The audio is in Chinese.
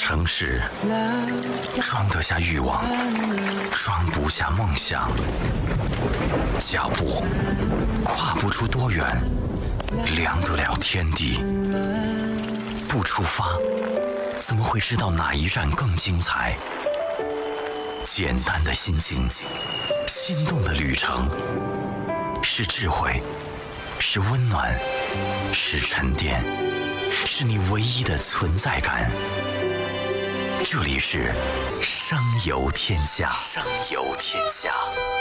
城市装得下欲望，装不下梦想。脚步跨不出多远，量得了天地。不出发，怎么会知道哪一站更精彩？简单的心情，心动的旅程，是智慧，是温暖，是沉淀，是你唯一的存在感。这里是商游天下，商游天下。